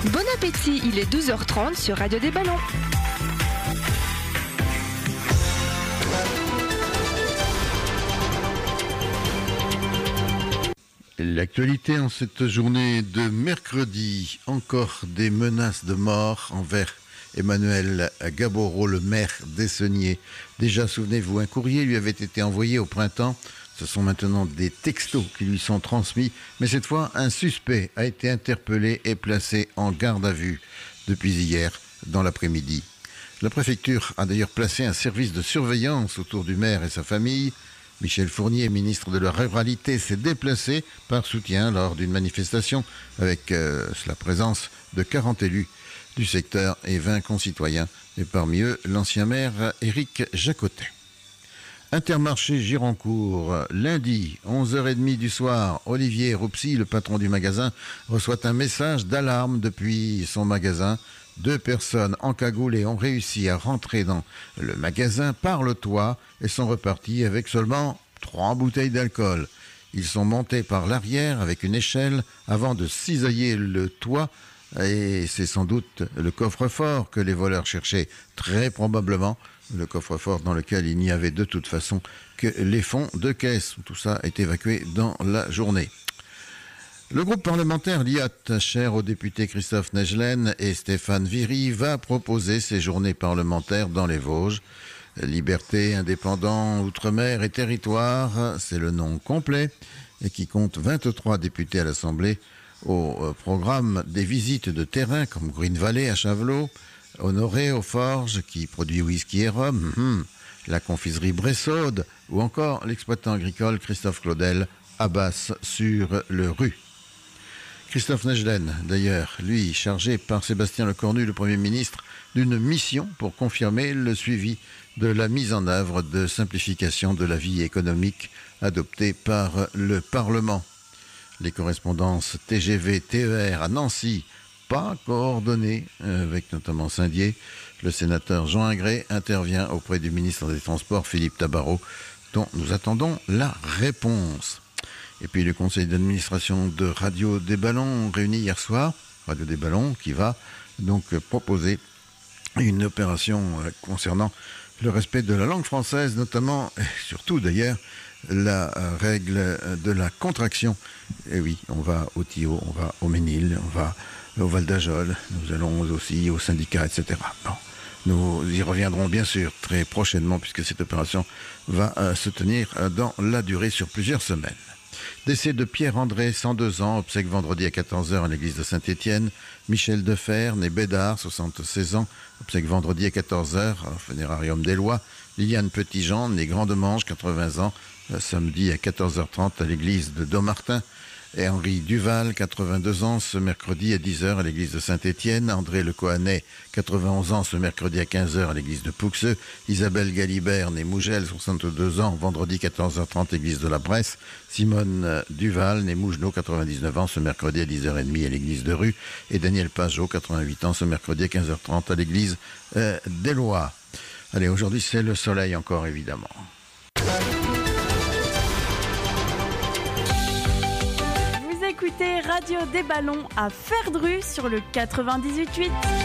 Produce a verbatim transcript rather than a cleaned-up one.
Bon appétit, il est douze heures trente sur Radio des Ballons. L'actualité en cette journée de mercredi, encore des menaces de mort envers Emmanuel Gaboreau, le maire d'Essenier. Déjà, souvenez-vous, un courrier lui avait été envoyé au printemps. Ce sont maintenant des textos qui lui sont transmis. Mais cette fois, un suspect a été interpellé et placé en garde à vue depuis hier dans l'après-midi. La préfecture a d'ailleurs placé un service de surveillance autour du maire et sa famille. Michel Fournier, ministre de la Ruralité, s'est déplacé par soutien lors d'une manifestation avec euh, la présence de quarante élus du secteur et vingt concitoyens, et parmi eux l'ancien maire Éric Jacotet. Intermarché Gironcourt, lundi, onze heures trente du soir, Olivier Roupsy, le patron du magasin, reçoit un message d'alarme depuis son magasin. Deux personnes encagoulées ont réussi à rentrer dans le magasin par le toit et sont reparties avec seulement trois bouteilles d'alcool. Ils sont montés par l'arrière avec une échelle avant de cisailler le toit et c'est sans doute le coffre-fort que les voleurs cherchaient, très probablement le coffre-fort dans lequel il n'y avait de toute façon que les fonds de caisse. Tout ça est évacué dans la journée. Le groupe parlementaire L I A T, cher aux députés Christophe Negelen et Stéphane Viry, va proposer ses journées parlementaires dans les Vosges. Liberté, indépendant, outre-mer et territoire, c'est le nom complet, et qui compte vingt-trois députés à l'Assemblée. Au programme des visites de terrain comme Green Valley à Chavelot, Honoré aux Forges qui produit whisky et rhum, hum, la confiserie Bressaude ou encore l'exploitant agricole Christophe Claudel à Basse-sur-le-Rue. Christophe Negelen, d'ailleurs, lui, chargé par Sébastien Lecornu, le Premier ministre, d'une mission pour confirmer le suivi de la mise en œuvre de simplification de la vie économique adoptée par le Parlement. Les correspondances T G V T E R à Nancy, pas coordonnées, avec notamment Saint-Dié. Le sénateur Jean Ingré intervient auprès du ministre des Transports, Philippe Tabarot, dont nous attendons la réponse. Et puis le conseil d'administration de Radio des Ballons, réuni hier soir, Radio des Ballons, qui va donc proposer une opération concernant le respect de la langue française, notamment, et surtout d'ailleurs, la règle de la contraction. Et oui, on va au Thillot, on va au Ménil, on va au Val d'Ajol, nous allons aussi au syndicat, et cetera. Bon, nous y reviendrons bien sûr très prochainement, puisque cette opération va euh, se tenir euh, dans la durée sur plusieurs semaines. Décès de Pierre-André, cent deux ans, obsèque vendredi à quatorze heures à l'église de Saint-Étienne. Michel Defer, né Bédard, soixante-seize ans, obsèque vendredi à quatorze heures au Funérarium des Lois. Liliane Petitjean, née Grande-Manche, quatre-vingts ans, samedi à quatorze heures trente à l'église de Dommartin. Et Henri Duval, quatre-vingt-deux ans, ce mercredi à dix heures à l'église de Saint-Étienne. André Le Cohanet, quatre-vingt-onze ans, ce mercredi à quinze heures à l'église de Pouxeux. Isabelle Galibert, née Mougel, soixante-deux ans, vendredi quatorze heures trente, église de la Bresse. Simone Duval, née Mougenot, quatre-vingt-dix-neuf ans, ce mercredi à dix heures trente à l'église de Rue. Et Daniel Pajot, quatre-vingt-huit ans, ce mercredi à quinze heures trente à l'église euh, des Lois. Allez, aujourd'hui c'est le soleil encore, évidemment. Écoutez Radio des Ballons à Ferdru sur le quatre-vingt-dix-huit virgule huit.